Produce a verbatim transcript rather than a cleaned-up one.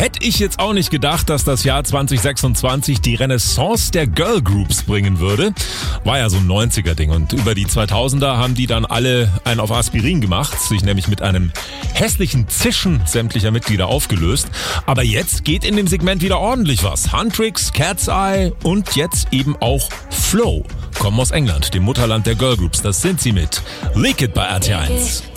Hätte ich jetzt auch nicht gedacht, dass das Jahr zwanzig sechsundzwanzig die Renaissance der Girlgroups bringen würde. War ja so ein neunziger-Ding und über die zweitausender haben die dann alle einen auf Aspirin gemacht, sich nämlich mit einem hässlichen Zischen sämtlicher Mitglieder aufgelöst. Aber jetzt geht in dem Segment wieder ordentlich was. Huntrix, Cat's Eye und jetzt eben auch Flow kommen aus England, dem Mutterland der Girlgroups. Das sind sie mit Lick It bei R T eins.